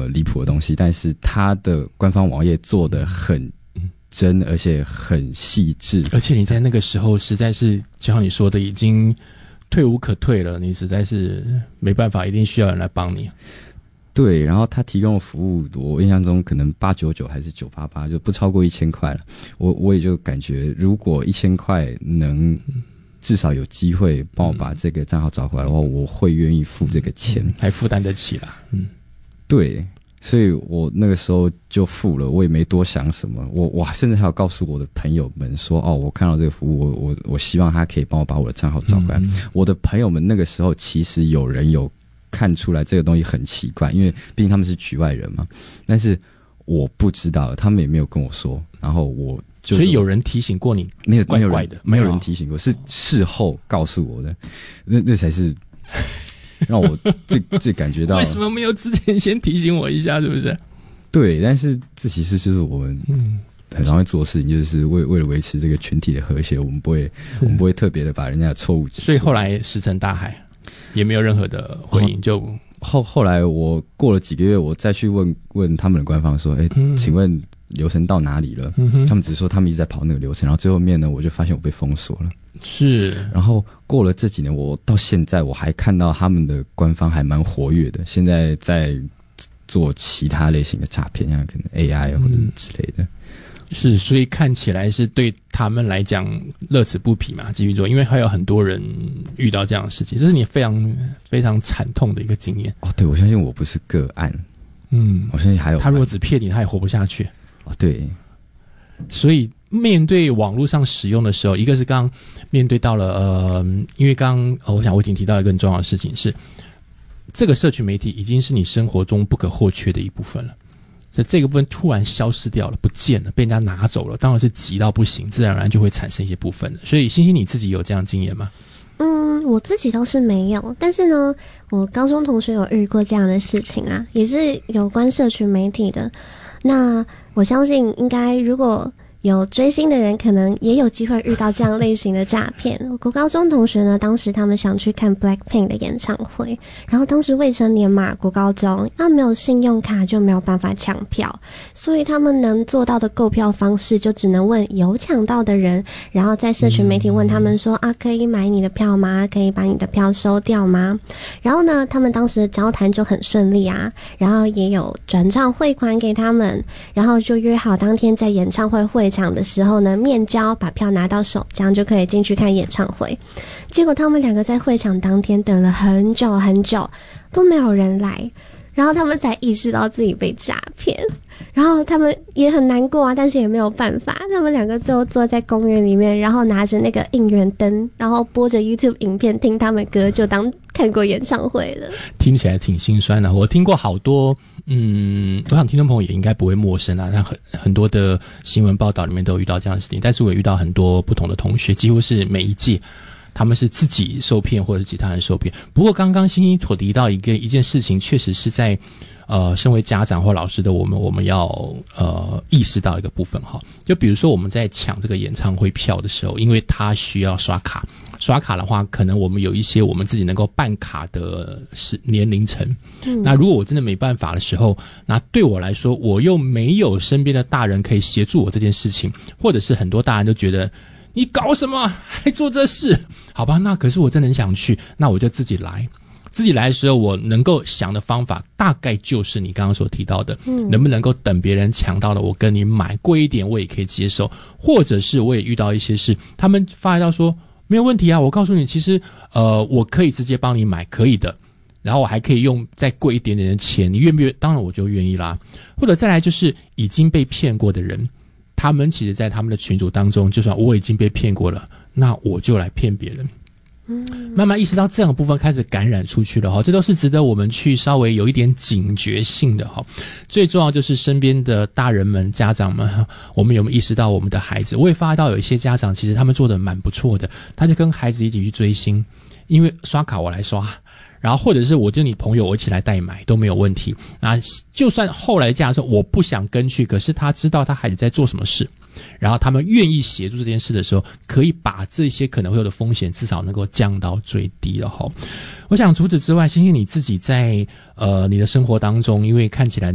么离谱的东西，但是他的官方网页做得很真，而且很细致。 而且你在那个时候实在是就像你说的已经退无可退了，你实在是没办法，一定需要人来帮你。 对，然后他提供的服务，我印象中可能899还是988，就不超过1000块了。我也就感觉，如果1000块能至少有机会帮我把这个账号找回来的话，我会愿意付这个钱， 还负担得起啦。 对，所以我那个时候就付了，我也没多想什么。我甚至还有告诉我的朋友们说，我看到这个服务，我希望他可以帮我把我的账号找回来。我的朋友们那个时候其实有人有看出来这个东西很奇怪，因为毕竟他们是局外人嘛，但是我不知道，他们也没有跟我说，然后所以有人提醒过你？ 没有， 怪怪的， 没有人提醒过，是事后告诉我的，那才是让我最感觉到。 为什么没有之前先提醒我一下？是不是？ 对，但是这其实就是我们很常会做的事情，就是为了维持这个群体的和谐，我们不会特别的把人家的错误指出。 所以后来石沉大海，也没有任何的回应，就后来我过了几个月，我再去问他们的官方说，请问流程到哪里了？他们只是说他们一直在跑那个流程，然后最后面呢，我就发现我被封锁了。 是， 然后过了这几年，我到现在我还看到他们的官方还蛮活跃的，现在在做其他类型的诈骗，像可能 AI 或者之类的。 是，所以看起来是对他们来讲乐此不疲嘛，继续做，因为还有很多人遇到这样的事情，这是你非常非常惨痛的一个经验。 对，我相信我不是个案。我相信还有他如果只骗你，他也活不下去。 对， 所以面对网络上使用的时候，一个是刚面对到了因为我想我已经提到一个很重要的事情是，这个社群媒体已经是你生活中不可或缺的一部分了。所以这个部分突然消失掉了，不见了，被人家拿走了，当然是急到不行，自然而然就会产生一些部分的。所以星星你自己有这样的经验吗？ 我自己倒是没有，但是呢，我高中同学有遇过这样的事情啊，也是有关社群媒体的。那我相信应该如果有追星的人可能也有机会遇到这样类型的诈骗。我国高中同学呢，当时他们想去看 BLACKPINK 的演唱会，然后当时未成年嘛，国高中没有信用卡就没有办法抢票，所以他们能做到的购票方式就只能问有抢到的人，然后在社群媒体问他们说可以买你的票吗？可以把你的票收掉吗？然后呢，他们当时的交谈就很顺利啊，然后也有转账汇款给他们，然后就约好当天在演唱会会场的时候呢，面交把票拿到手，这样就可以进去看演唱会。结果他们两个在会场当天等了很久很久都没有人来，然后他们才意识到自己被诈骗，然后他们也很难过啊，但是也没有办法，他们两个最后坐在公园里面，然后拿着那个应援灯，然后播着 YouTube 影片听他们歌，就当看过演唱会了。 听起来挺心酸的。我听过好多我想听众朋友也应该不会陌生啊，像很多的新闻报道里面都有遇到这样的事情，但是我也遇到很多不同的同学，几乎是每一届他们是自己受骗或者其他人受骗。不过刚刚星星所提到一件事情，确实是在身为家长或老师的我们要意识到一个部分哈，就比如说我们在抢这个演唱会票的时候，因为他需要刷卡的话，可能我们有一些我们自己能够办卡的年龄层。那如果我真的没办法的时候，那对我来说，我又没有身边的大人可以协助我这件事情，或者是很多大人都觉得你搞什么还做这事？好吧，那可是我真的很想去，那我就自己来。自己来的时候，我能够想的方法大概就是你刚刚所提到的，能不能够等别人抢到了，我跟你买贵一点，我也可以接受。或者是我也遇到一些事，他们发到说没有问题啊，我告诉你，其实我可以直接帮你买，可以的。然后我还可以用再贵一点点的钱，你愿不愿意？当然我就愿意啦。或者再来就是已经被骗过的人，他们其实在他们的群组当中，就算我已经被骗过了，那我就来骗别人。慢慢意识到这样的部分开始感染出去了哈，这都是值得我们去稍微有一点警觉性的哈。最重要就是身边的大人们、家长们，我们有没有意识到我们的孩子？我也发到有一些家长其实他们做的蛮不错的，他就跟孩子一起去追星，因为刷卡我来刷，然后或者是我就你朋友我一起来代买都没有问题。那就算后来这样说我不想跟去，可是他知道他孩子在做什么事，然后他们愿意协助这件事的时候，可以把这些可能会有的风险至少能够降到最低了齁。我想除此之外，星星你自己在你的生活当中，因为看起来